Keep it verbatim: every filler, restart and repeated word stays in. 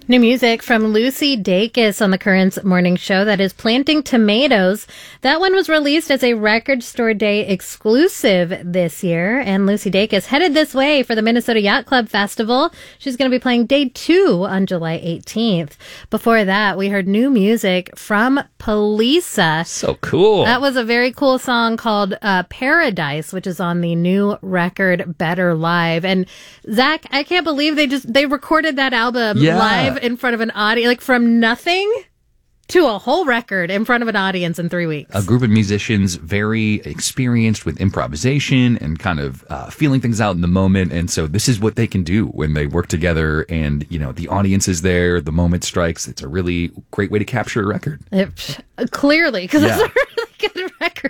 New music from Lucy Dacus on the Currents morning show that is Planting Tomatoes. That one was released as a Record Store Day exclusive this year, and Lucy Dacus headed this way for the Minnesota Yacht Club Festival. She's going to be playing day two on July eighteenth. Before that, we heard new music from Poliça. So cool. That was a very cool song called uh, Paradise, which is on the new record Better Live. And Zach, I can't believe they just they recorded that album Yeah. live in front of an audience, like from nothing to a whole record in front of an audience in three weeks. A group of musicians very experienced with improvisation and kind of uh, feeling things out in the moment. And so this is what they can do when they work together and, you know, the audience is there, the moment strikes. It's a really great way to capture a record. It, clearly, because Yeah. it's a really good record.